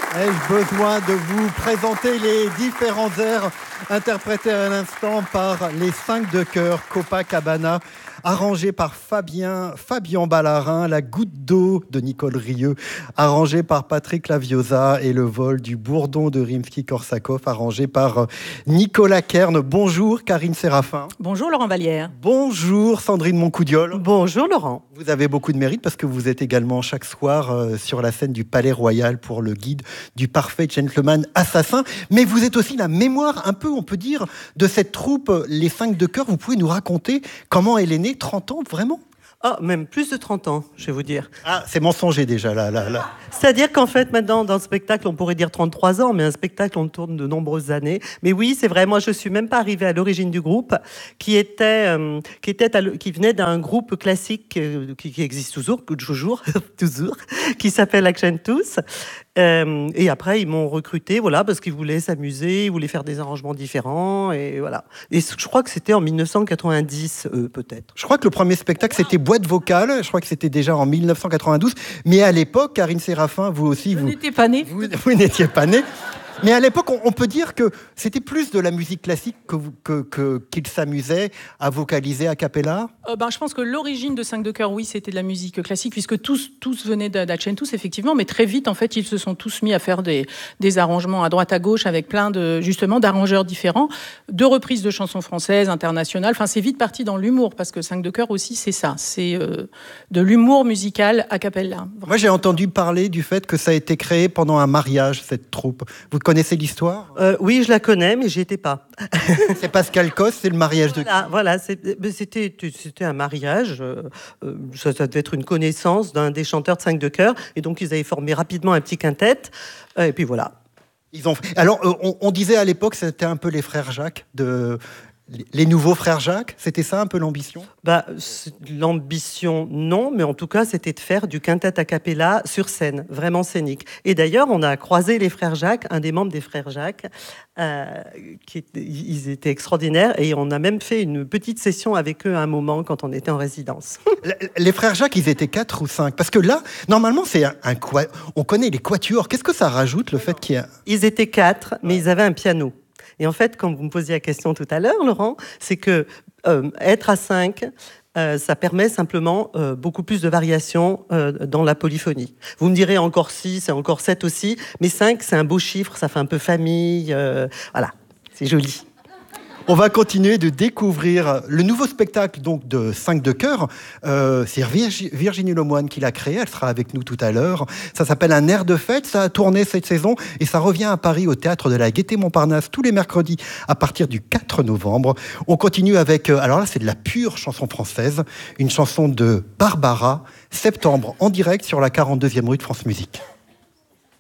Ai-je besoin de vous présenter les différents airs interprétés à l'instant par les 5 de chœur Copacabana, arrangé par Fabian Ballarin, La goutte d'eau de Nicole Rieu, arrangé par Patrick Laviosa, et Le vol du bourdon de Rimsky-Korsakov, arrangé par Nicolas Kern. Bonjour Karine Séraphin. Bonjour Laurent Vallière. Bonjour Sandrine Moncoudiol. Bonjour Laurent. Vous avez beaucoup de mérite parce que vous êtes également chaque soir sur la scène du Palais Royal pour le guide du parfait gentleman assassin. Mais vous êtes aussi la mémoire un peu, on peut dire, de cette troupe, les 5 de chœur. Vous pouvez nous raconter comment elle est née? 30 ans, vraiment? Ah, même plus de 30 ans, je vais vous dire. Ah, c'est mensonger déjà, là. C'est-à-dire qu'en fait, maintenant, dans le spectacle, on pourrait dire 33 ans, mais un spectacle, on tourne de nombreuses années. Mais oui, c'est vrai, moi, je suis même pas arrivée à l'origine du groupe, qui venait d'un groupe classique qui existe toujours, qui s'appelle Accentus. Et après, ils m'ont recruté, voilà, parce qu'ils voulaient s'amuser, ils voulaient faire des arrangements différents, et voilà. Et je crois que c'était en 1990, peut-être. Je crois que le premier spectacle, c'était Boîte vocale. Je crois que c'était déjà en 1992. Mais à l'époque, Karine Séraphin, vous aussi... Vous n'étiez pas née. Vous n'étiez pas née. Mais à l'époque, on peut dire que c'était plus de la musique classique qu'il s'amusait à vocaliser a cappella. Je pense que l'origine de 5 de chœur, oui, c'était de la musique classique, puisque tous venaient d'Accentus, effectivement, mais très vite, en fait, ils se sont tous mis à faire des arrangements à droite à gauche avec plein d'arrangeurs différents, de reprises de chansons françaises, internationales. Enfin, c'est vite parti dans l'humour, parce que 5 de chœur aussi, c'est ça, c'est de l'humour musical a cappella. Moi, j'ai entendu parler du fait que ça a été créé pendant un mariage, cette troupe. Vous connaissez l'histoire? Oui, je la connais, mais j'y étais pas. C'est Pascal Cosse, c'est le mariage de... Voilà, c'était un mariage. Ça devait être une connaissance d'un des chanteurs de 5 de chœur. Et donc, ils avaient formé rapidement un petit quintet. Et puis voilà. Alors, on disait à l'époque, c'était un peu les frères Jacques les nouveaux frères Jacques, c'était ça un peu l'ambition? L'ambition, non, mais en tout cas, c'était de faire du quintet a cappella sur scène, vraiment scénique. Et d'ailleurs, on a croisé les frères Jacques, un des membres des frères Jacques, ils étaient extraordinaires, et on a même fait une petite session avec eux à un moment quand on était en résidence. Les frères Jacques, ils étaient 4 ou 5? Parce que là, normalement, on connaît les quatuors. Qu'est-ce que ça rajoute, le fait qu'il y a... Ils étaient 4, mais ils avaient un piano. Et en fait, comme vous me posiez la question tout à l'heure, Laurent, c'est que être à 5, ça permet simplement beaucoup plus de variations dans la polyphonie. Vous me direz encore 6 et encore 7 aussi, mais 5, c'est un beau chiffre, ça fait un peu famille, voilà, c'est joli. On va continuer de découvrir le nouveau spectacle donc de 5 de chœur. C'est Virginie Lemoine qui l'a créé. Elle sera avec nous tout à l'heure. Ça s'appelle Un air de fête. Ça a tourné cette saison et ça revient à Paris au Théâtre de la Gaîté-Montparnasse tous les mercredis à partir du 4 novembre. On continue avec, alors là c'est de la pure chanson française, une chanson de Barbara, Septembre, en direct sur la 42e rue de France Musique.